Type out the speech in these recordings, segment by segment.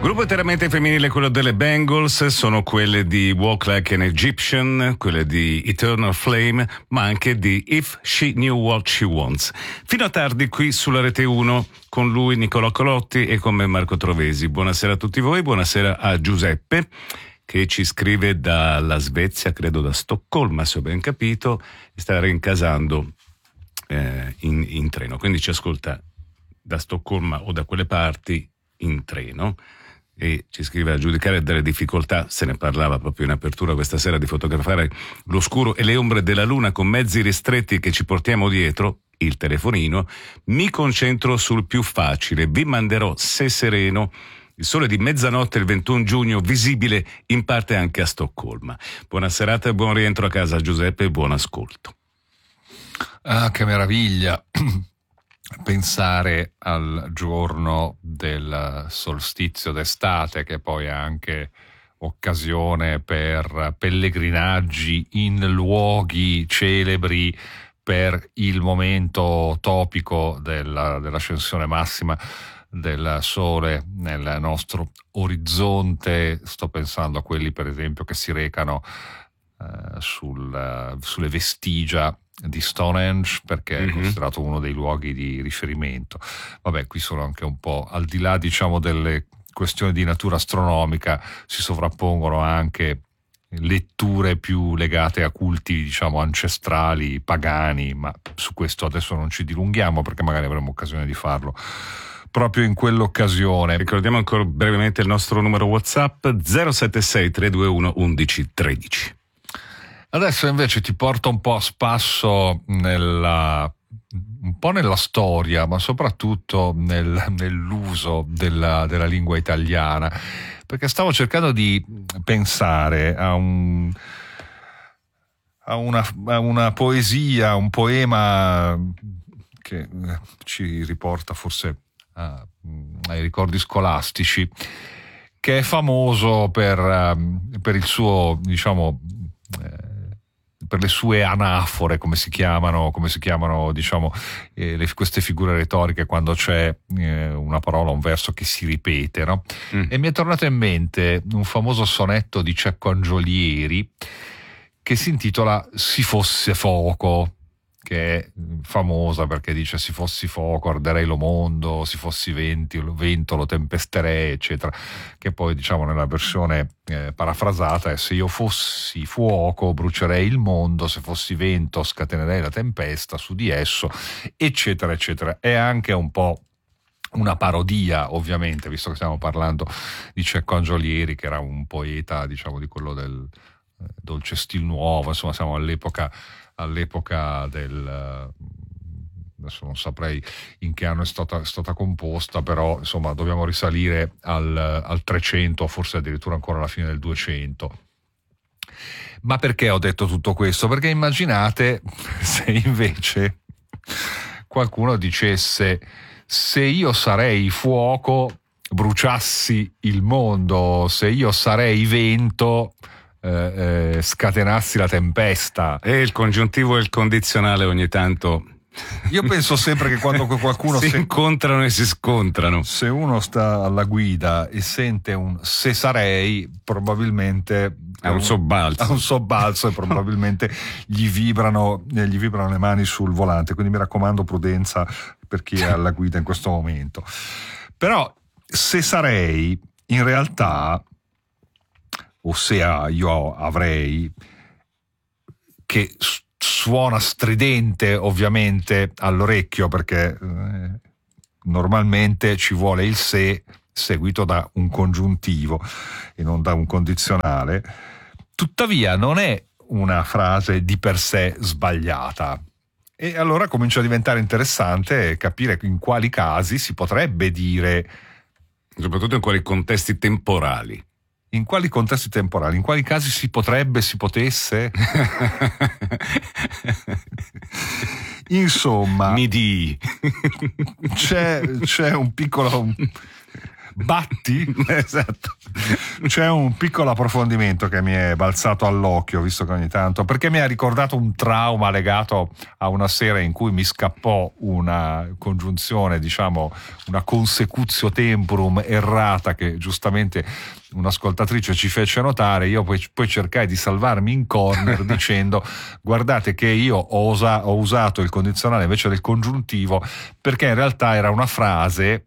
Gruppo interamente femminile, quello delle Bangles, sono quelle di Walk Like an Egyptian, quelle di Eternal Flame, ma anche di If She Knew What She Wants. Fino a tardi qui sulla Rete 1, con lui Nicolò Colotti e con me Marco Trovesi. Buonasera a tutti voi, buonasera a Giuseppe, che ci scrive dalla Svezia, credo da Stoccolma, se ho ben capito, e sta rincasando in treno, quindi ci ascolta da Stoccolma o da quelle parti in treno. E ci scrive: a giudicare delle difficoltà, se ne parlava proprio in apertura questa sera, di fotografare l'oscuro e le ombre della luna con mezzi ristretti che ci portiamo dietro, il telefonino, mi concentro sul più facile. Vi manderò, se sereno, il sole di mezzanotte il 21 giugno, visibile in parte anche a Stoccolma. Buona serata e buon rientro a casa, Giuseppe, e buon ascolto. Ah, che meraviglia pensare al giorno del solstizio d'estate, che poi è anche occasione per pellegrinaggi in luoghi celebri per il momento topico dell'ascensione massima del sole nel nostro orizzonte. Sto pensando a quelli, per esempio, che si recano sulle vestigia di Stonehenge, perché è considerato uno dei luoghi di riferimento. Vabbè, qui sono anche un po', al di là, diciamo, delle questioni di natura astronomica, si sovrappongono anche letture più legate a culti, diciamo, ancestrali, pagani, ma su questo adesso non ci dilunghiamo perché magari avremo occasione di farlo proprio in quell'occasione. Ricordiamo ancora brevemente il nostro numero WhatsApp 076 321 1113. Adesso invece ti porto un po' a spasso un po' nella storia, ma soprattutto nell'uso della lingua italiana, perché stavo cercando di pensare a una poesia, un poema che ci riporta forse ai ricordi scolastici, che è famoso per il suo, diciamo, per le sue anafore, come si chiamano, diciamo, queste figure retoriche quando c'è una parola, un verso che si ripete, no? E mi è tornato in mente un famoso sonetto di Cecco Angiolieri che si intitola Si fosse fuoco, che è famosa perché dice: si fossi fuoco arderei lo mondo, si fossi vento lo tempesterei, eccetera, che poi, diciamo, nella versione parafrasata è: se io fossi fuoco brucerei il mondo, se fossi vento scatenerei la tempesta su di esso, eccetera eccetera. È anche un po' una parodia, ovviamente, visto che stiamo parlando di Cecco Angiolieri, che era un poeta, diciamo, di quello del dolce stil nuovo, insomma siamo all'epoca del adesso non saprei in che anno è stata composta, però insomma dobbiamo risalire al 300, forse addirittura ancora alla fine del 200. Ma perché ho detto tutto questo? Perché immaginate se invece qualcuno dicesse: se io sarei fuoco bruciassi il mondo, se io sarei vento scatenassi la tempesta. E il congiuntivo e il condizionale ogni tanto. Io penso sempre che quando qualcuno si incontrano e si scontrano, se uno sta alla guida e sente un se sarei, probabilmente ha un sobbalzo e probabilmente gli vibrano le mani sul volante, quindi mi raccomando, prudenza per chi è alla guida in questo momento. Però se sarei, in realtà, o se io avrei, che suona stridente ovviamente all'orecchio, perché normalmente ci vuole il se seguito da un congiuntivo e non da un condizionale. Tuttavia non è una frase di per sé sbagliata, e allora comincia a diventare interessante capire in quali casi si potrebbe dire, soprattutto in quali contesti temporali. In quali contesti temporali? In quali casi si potesse? Insomma, mi di. c'è un piccolo Batti? Esatto. C'è un piccolo approfondimento che mi è balzato all'occhio, visto che ogni tanto, perché mi ha ricordato un trauma legato a una sera in cui mi scappò una congiunzione, diciamo una consecutio temporum errata che giustamente un'ascoltatrice ci fece notare. Io poi cercai di salvarmi in corner dicendo: guardate che io ho usato il condizionale invece del congiuntivo, perché in realtà era una frase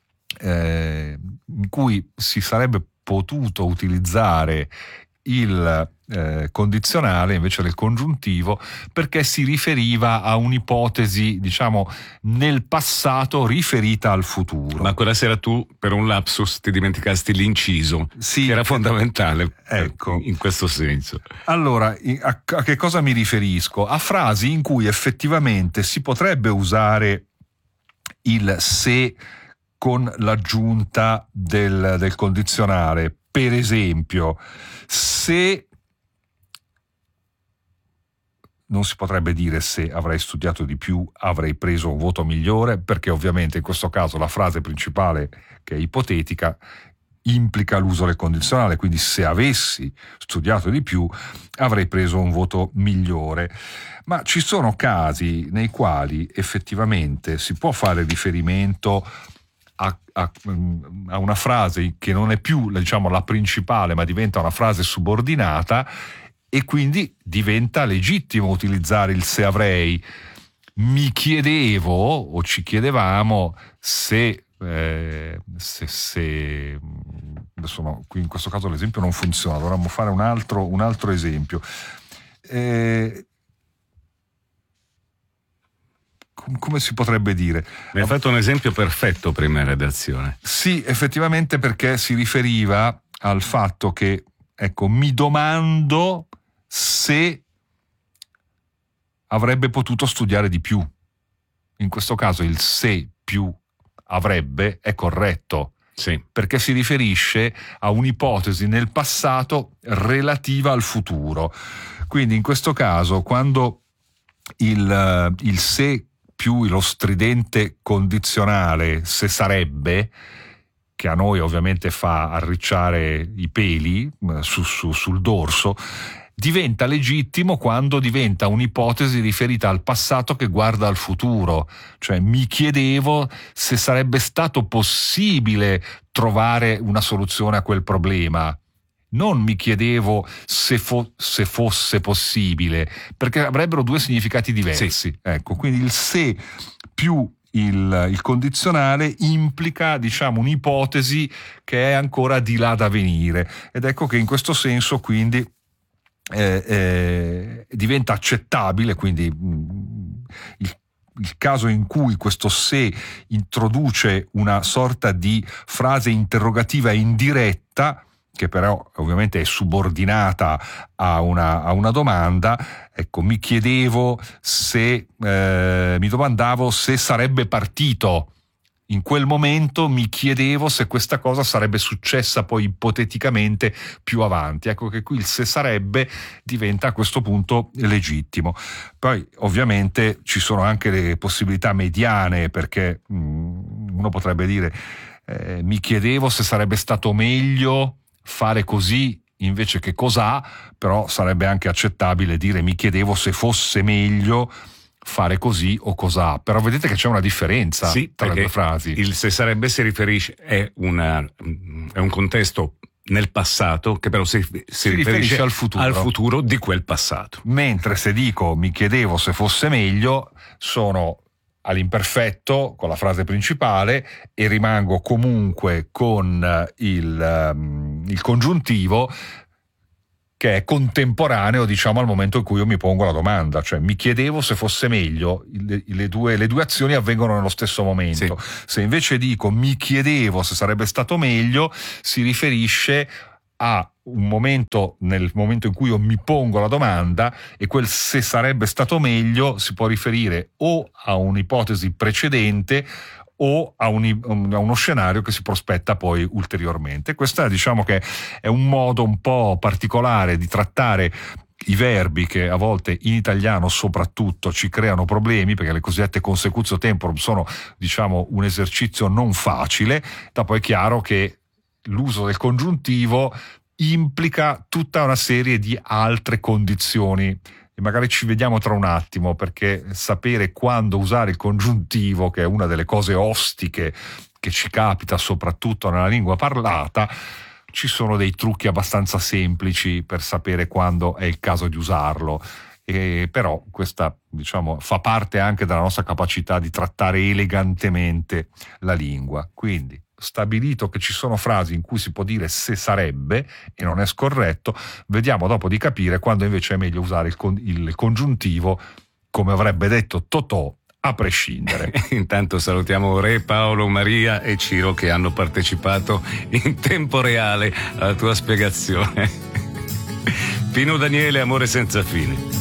in cui si sarebbe potuto utilizzare il condizionale invece del congiuntivo, perché si riferiva a un'ipotesi, diciamo, nel passato riferita al futuro. Ma quella sera tu, per un lapsus, ti dimenticasti l'inciso, sì, che era fondamentale, ecco, in questo senso. Allora, a che cosa mi riferisco? A frasi in cui effettivamente si potrebbe usare il se con l'aggiunta del condizionale. Per esempio, se non si potrebbe dire se avrei studiato di più avrei preso un voto migliore, perché ovviamente in questo caso la frase principale, che è ipotetica, implica l'uso del condizionale, quindi se avessi studiato di più avrei preso un voto migliore. Ma ci sono casi nei quali effettivamente si può fare riferimento a una frase che non è più, diciamo, la principale, ma diventa una frase subordinata, e quindi diventa legittimo utilizzare il se avrei. Mi chiedevo, o ci chiedevamo, se adesso no, qui in questo caso l'esempio non funziona, dovremmo fare un altro esempio. Come si potrebbe dire? Mi hai fatto un esempio perfetto prima in redazione. Sì, effettivamente, perché si riferiva al fatto che, ecco, mi domando se avrebbe potuto studiare di più. In questo caso il se più avrebbe è corretto, sì, perché si riferisce a un'ipotesi nel passato relativa al futuro. Quindi in questo caso, quando il se più lo stridente condizionale se sarebbe, che a noi ovviamente fa arricciare i peli sul dorso, diventa legittimo quando diventa un'ipotesi riferita al passato che guarda al futuro. Cioè, mi chiedevo se sarebbe stato possibile trovare una soluzione a quel problema. Non mi chiedevo se fosse possibile, perché avrebbero due significati diversi. Sì. Ecco, quindi il se più il condizionale implica, diciamo, un'ipotesi che è ancora di là da venire, ed ecco che in questo senso quindi diventa accettabile, quindi il caso in cui questo se introduce una sorta di frase interrogativa indiretta, che però ovviamente è subordinata a una domanda. Ecco, mi domandavo se sarebbe partito. In quel momento mi chiedevo se questa cosa sarebbe successa poi ipoteticamente più avanti. Ecco che qui il se sarebbe diventa a questo punto legittimo. Poi ovviamente ci sono anche le possibilità mediane, perché uno potrebbe dire mi chiedevo se sarebbe stato meglio fare così invece che cos'ha, però sarebbe anche accettabile dire mi chiedevo se fosse meglio fare così o cos'ha. Però vedete che c'è una differenza, sì, tra le due frasi. Il se sarebbe si riferisce è un contesto nel passato che però si riferisce al futuro di quel passato. Mentre se dico mi chiedevo se fosse meglio, sono all'imperfetto con la frase principale e rimango comunque con il congiuntivo, che è contemporaneo, diciamo, al momento in cui io mi pongo la domanda. Cioè, mi chiedevo se fosse meglio, le due azioni avvengono nello stesso momento. Sì. Se invece dico mi chiedevo se sarebbe stato meglio, si riferisce a un momento, nel momento in cui io mi pongo la domanda, e quel se sarebbe stato meglio si può riferire o a un'ipotesi precedente o a uno scenario che si prospetta poi ulteriormente. Questa, diciamo, che è un modo un po' particolare di trattare i verbi che a volte in italiano soprattutto ci creano problemi, perché le cosiddette consecutio temporum sono, diciamo, un esercizio non facile. Dopo è chiaro che l'uso del congiuntivo implica tutta una serie di altre condizioni e magari ci vediamo tra un attimo, perché sapere quando usare il congiuntivo, che è una delle cose ostiche che ci capita soprattutto nella lingua parlata, ci sono dei trucchi abbastanza semplici per sapere quando è il caso di usarlo. Però questa, diciamo, fa parte anche della nostra capacità di trattare elegantemente la lingua. Quindi, stabilito che ci sono frasi in cui si può dire se sarebbe e non è scorretto, vediamo dopo di capire quando invece è meglio usare il congiuntivo, come avrebbe detto Totò, a prescindere. Intanto salutiamo Re, Paolo, Maria e Ciro che hanno partecipato in tempo reale alla tua spiegazione. Pino Daniele, Amore senza fine.